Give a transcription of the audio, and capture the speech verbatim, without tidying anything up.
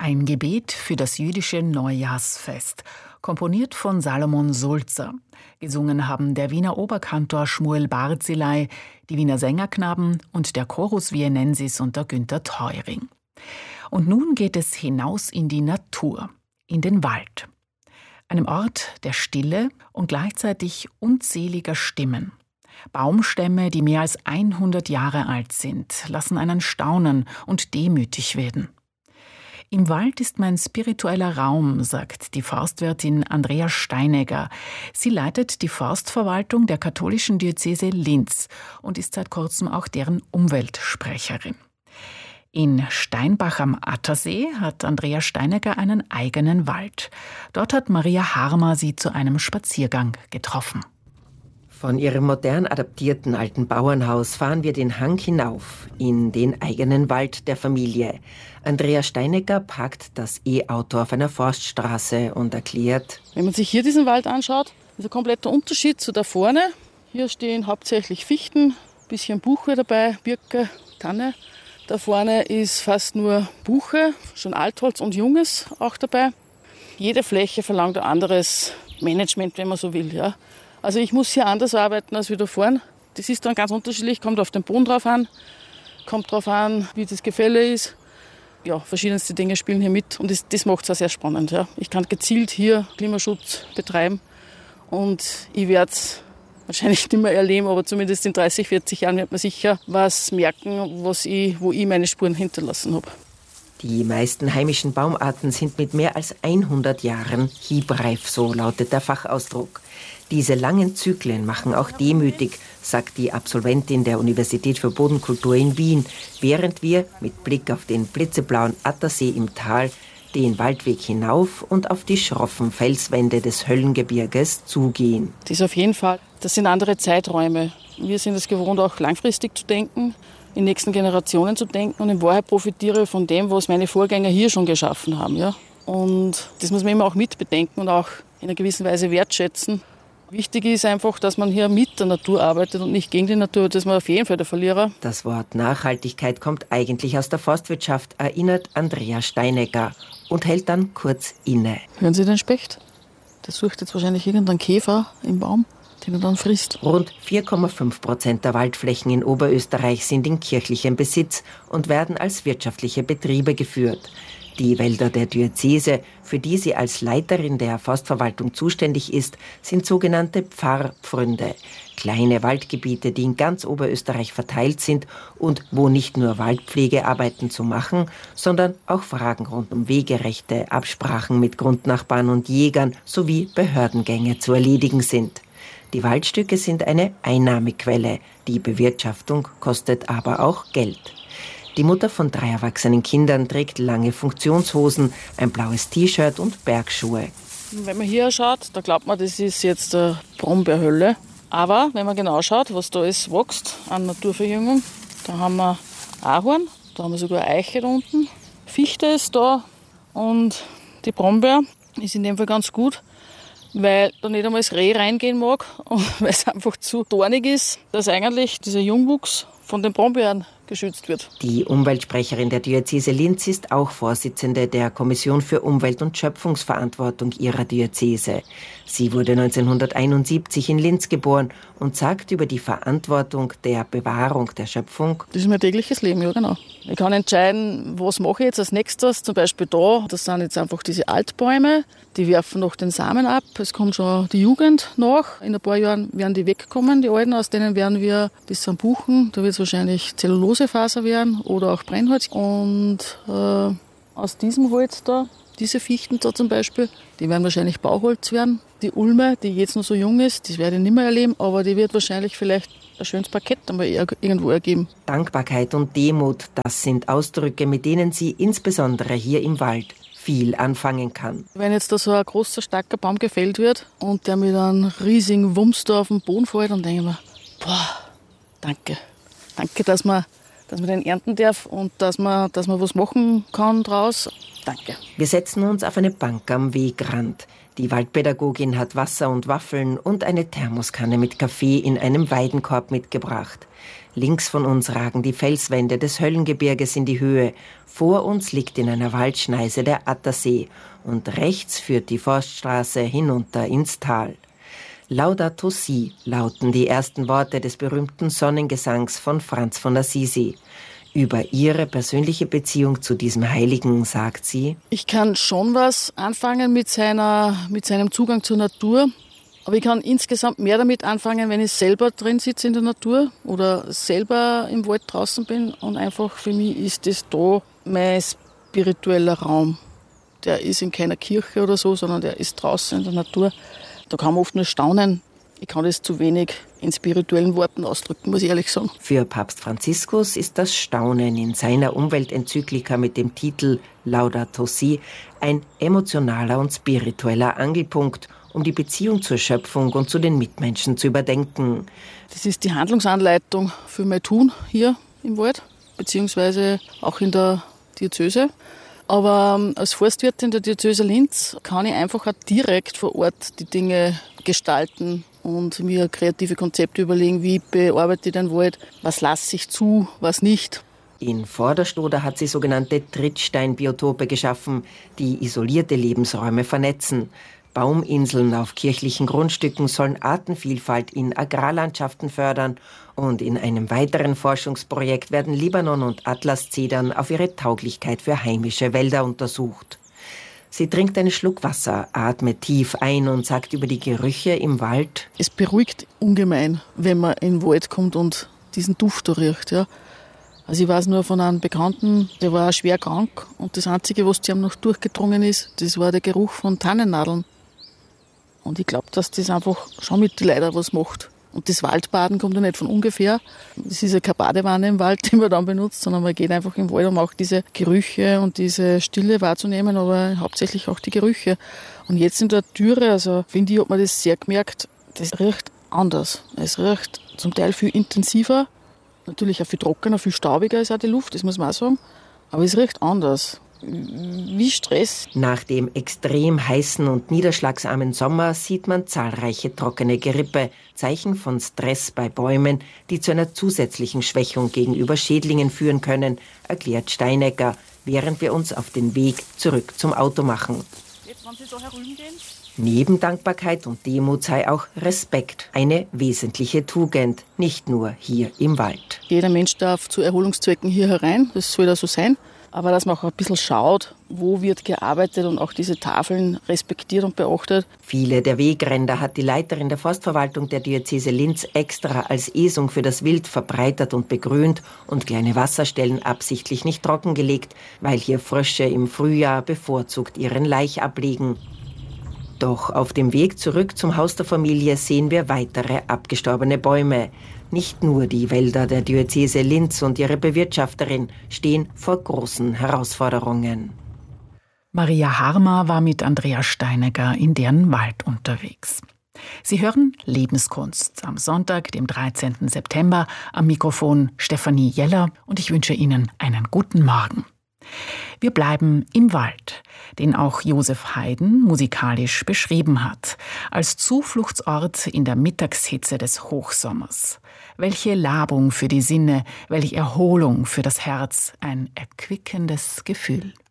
Ein Gebet für das jüdische Neujahrsfest, komponiert von Salomon Sulzer. Gesungen haben der Wiener Oberkantor Shmuel Barzilai, die Wiener Sängerknaben und der Chorus Vienensis unter Günter Theuring. Und nun geht es hinaus in die Natur, in den Wald. Einem Ort der Stille und gleichzeitig unzähliger Stimmen. Baumstämme, die mehr als hundert Jahre alt sind, lassen einen staunen und demütig werden. Im Wald ist mein spiritueller Raum, sagt die Forstwirtin Andrea Steinegger. Sie leitet die Forstverwaltung der katholischen Diözese Linz und ist seit kurzem auch deren Umweltsprecherin. In Steinbach am Attersee hat Andrea Steinegger einen eigenen Wald. Dort hat Maria Harmer sie zu einem Spaziergang getroffen. Von ihrem modern adaptierten alten Bauernhaus fahren wir den Hang hinauf in den eigenen Wald der Familie. Andrea Steinegger parkt das E-Auto auf einer Forststraße und erklärt: Wenn man sich hier diesen Wald anschaut, ist ein kompletter Unterschied zu da vorne. Hier stehen hauptsächlich Fichten, ein bisschen Buche dabei, Birke, Tanne. Da vorne ist fast nur Buche, schon Altholz und Junges auch dabei. Jede Fläche verlangt ein anderes Management, wenn man so will, ja. Also ich muss hier anders arbeiten als wie da vorne. Das ist dann ganz unterschiedlich, kommt auf den Boden drauf an, kommt drauf an, wie das Gefälle ist. Ja, verschiedenste Dinge spielen hier mit und das, das macht es auch sehr spannend. Ja. Ich kann gezielt hier Klimaschutz betreiben und ich werde es wahrscheinlich nicht mehr erleben, aber zumindest in dreißig, vierzig Jahren wird man sicher was merken, was ich, wo ich meine Spuren hinterlassen habe. Die meisten heimischen Baumarten sind mit mehr als hundert Jahren hiebreif, so lautet der Fachausdruck. Diese langen Zyklen machen auch demütig, sagt die Absolventin der Universität für Bodenkultur in Wien, während wir mit Blick auf den blitzeblauen Attersee im Tal den Waldweg hinauf und auf die schroffen Felswände des Höllengebirges zugehen. Das ist auf jeden Fall, das sind andere Zeiträume. Wir sind es gewohnt, auch langfristig zu denken, in nächsten Generationen zu denken und in Wahrheit profitiere von dem, was meine Vorgänger hier schon geschaffen haben. Ja? Und das muss man immer auch mitbedenken und auch in einer gewissen Weise wertschätzen. Wichtig ist einfach, dass man hier mit der Natur arbeitet und nicht gegen die Natur. Das ist man auf jeden Fall der Verlierer. Das Wort Nachhaltigkeit kommt eigentlich aus der Forstwirtschaft, erinnert Andrea Steinegger und hält dann kurz inne. Hören Sie den Specht? Der sucht jetzt wahrscheinlich irgendeinen Käfer im Baum, den er dann frisst. Rund vier Komma fünf Prozent der Waldflächen in Oberösterreich sind in kirchlichem Besitz und werden als wirtschaftliche Betriebe geführt. Die Wälder der Diözese, für die sie als Leiterin der Forstverwaltung zuständig ist, sind sogenannte Pfarrpfründe. Kleine Waldgebiete, die in ganz Oberösterreich verteilt sind und wo nicht nur Waldpflegearbeiten zu machen, sondern auch Fragen rund um Wegerechte, Absprachen mit Grundnachbarn und Jägern sowie Behördengänge zu erledigen sind. Die Waldstücke sind eine Einnahmequelle. Die Bewirtschaftung kostet aber auch Geld. Die Mutter von drei erwachsenen Kindern trägt lange Funktionshosen, ein blaues T-Shirt und Bergschuhe. Wenn man hier schaut, da glaubt man, das ist jetzt eine Brombeerhöhle. Aber wenn man genau schaut, was da ist, wächst an Naturverjüngung, da haben wir Ahorn, da haben wir sogar Eiche da unten, Fichte ist da und die Brombeer ist in dem Fall ganz gut, weil da nicht einmal das Reh reingehen mag und weil es einfach zu dornig ist, dass eigentlich dieser Jungwuchs von den Brombeeren geschützt wird. Die Umweltsprecherin der Diözese Linz ist auch Vorsitzende der Kommission für Umwelt- und Schöpfungsverantwortung ihrer Diözese. Sie wurde neunzehnhunderteinundsiebzig in Linz geboren und sagt über die Verantwortung der Bewahrung der Schöpfung: Das ist mein tägliches Leben, ja genau. Ich kann entscheiden, was mache ich jetzt als nächstes. Zum Beispiel da, das sind jetzt einfach diese Altbäume, die werfen noch den Samen ab. Es kommt schon die Jugend nach. In ein paar Jahren werden die wegkommen, die alten. Aus denen werden wir, das sind Buchen, da wird es wahrscheinlich Zellulosefaser werden oder auch Brennholz. Und äh, aus diesem Holz da, diese Fichten da zum Beispiel, die werden wahrscheinlich Bauholz werden. Die Ulme, die jetzt noch so jung ist, das werde ich nicht mehr erleben, aber die wird wahrscheinlich vielleicht ein schönes Parkett einmal irgendwo ergeben. Dankbarkeit und Demut, das sind Ausdrücke, mit denen sie insbesondere hier im Wald viel anfangen kann. Wenn jetzt da so ein großer, starker Baum gefällt wird und der mit einem riesigen Wumms da auf den Boden fällt, dann denke ich mir, boah, danke. Danke, dass man, dass man den ernten darf und dass man, dass man was machen kann draus. Danke. Wir setzen uns auf eine Bank am Wegrand. Die Waldpädagogin hat Wasser und Waffeln und eine Thermoskanne mit Kaffee in einem Weidenkorb mitgebracht. Links von uns ragen die Felswände des Höllengebirges in die Höhe. Vor uns liegt in einer Waldschneise der Attersee und rechts führt die Forststraße hinunter ins Tal. Laudato Si lauten die ersten Worte des berühmten Sonnengesangs von Franz von Assisi. Über ihre persönliche Beziehung zu diesem Heiligen sagt sie: Ich kann schon was anfangen mit, seiner, mit seinem Zugang zur Natur, aber ich kann insgesamt mehr damit anfangen, wenn ich selber drin sitze in der Natur oder selber im Wald draußen bin, und einfach für mich ist das da mein spiritueller Raum. Der ist in keiner Kirche oder so, sondern der ist draußen in der Natur. Da kann man oft nur staunen. Ich kann das zu wenig in spirituellen Worten ausdrücken, muss ich ehrlich sagen. Für Papst Franziskus ist das Staunen in seiner Umweltenzyklika mit dem Titel Laudato Si ein emotionaler und spiritueller Angelpunkt, um die Beziehung zur Schöpfung und zu den Mitmenschen zu überdenken. Das ist die Handlungsanleitung für mein Tun hier im Wald, beziehungsweise auch in der Diözese. Aber als Forstwirtin der Diözese Linz kann ich einfach auch direkt vor Ort die Dinge gestalten und mir kreative Konzepte überlegen, wie bearbeite ich den Wald, was lasse ich zu, was nicht. In Vorderstoder hat sie sogenannte Trittsteinbiotope geschaffen, die isolierte Lebensräume vernetzen. Bauminseln auf kirchlichen Grundstücken sollen Artenvielfalt in Agrarlandschaften fördern, und in einem weiteren Forschungsprojekt werden Libanon- und Atlaszedern auf ihre Tauglichkeit für heimische Wälder untersucht. Sie trinkt einen Schluck Wasser, atmet tief ein und sagt über die Gerüche im Wald: Es beruhigt ungemein, wenn man in den Wald kommt und diesen Duft da riecht. Ja. Also ich weiß nur von einem Bekannten, der war schwer krank, und das Einzige, was zu ihm noch durchgedrungen ist, das war der Geruch von Tannennadeln. Und ich glaube, dass das einfach schon mit den Leuten was macht. Und das Waldbaden kommt ja nicht von ungefähr. Das ist ja keine Badewanne im Wald, die man dann benutzt, sondern man geht einfach im Wald, um auch diese Gerüche und diese Stille wahrzunehmen, aber hauptsächlich auch die Gerüche. Und jetzt in der Dürre, also finde ich, hat man das sehr gemerkt, das riecht anders. Es riecht zum Teil viel intensiver, natürlich auch viel trockener, viel staubiger ist auch die Luft, das muss man auch sagen. Aber es riecht anders. Wie Stress. Nach dem extrem heißen und niederschlagsarmen Sommer sieht man zahlreiche trockene Gerippe, Zeichen von Stress bei Bäumen, die zu einer zusätzlichen Schwächung gegenüber Schädlingen führen können, erklärt Steinecker, während wir uns auf den Weg zurück zum Auto machen. Jetzt, wenn Sie da herumgehen. Neben Dankbarkeit und Demut sei auch Respekt eine wesentliche Tugend, nicht nur hier im Wald. Jeder Mensch darf zu Erholungszwecken hier herein, das soll ja so sein. Aber dass man auch ein bisschen schaut, wo wird gearbeitet und auch diese Tafeln respektiert und beachtet. Viele der Wegränder hat die Leiterin der Forstverwaltung der Diözese Linz extra als Esung für das Wild verbreitert und begrünt und kleine Wasserstellen absichtlich nicht trockengelegt, weil hier Frösche im Frühjahr bevorzugt ihren Laich ablegen. Doch auf dem Weg zurück zum Haus der Familie sehen wir weitere abgestorbene Bäume. Nicht nur die Wälder der Diözese Linz und ihre Bewirtschafterin stehen vor großen Herausforderungen. Maria Harmer war mit Andrea Steinegger in deren Wald unterwegs. Sie hören Lebenskunst am Sonntag, dem dreizehnten September. Am Mikrofon Stefanie Jeller, und ich wünsche Ihnen einen guten Morgen. Wir bleiben im Wald, den auch Josef Haydn musikalisch beschrieben hat, als Zufluchtsort in der Mittagshitze des Hochsommers. Welche Labung für die Sinne, welche Erholung für das Herz, ein erquickendes Gefühl.